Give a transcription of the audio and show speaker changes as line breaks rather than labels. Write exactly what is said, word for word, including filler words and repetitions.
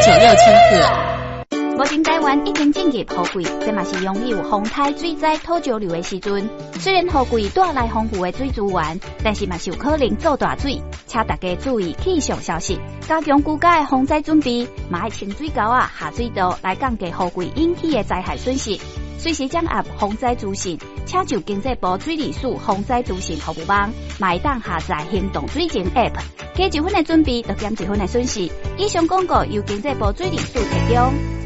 九六千赫。
目前台湾已经进入雨季，这嘛是拥有风台、水灾、土石流的时阵。虽然雨季带来丰富的水资源，但是嘛是有可能做大水，请大家注意气象消息，加强居家的防灾准备，嘛要清水沟啊、下水道来降低雨季引起的灾害损失。随时掌握防灾资讯，请就经济部水利署防灾资讯服务网，嘛会当下载行动水情 App， 加一分的准备，就减一分的损失。以上广告由经济部水利署提供。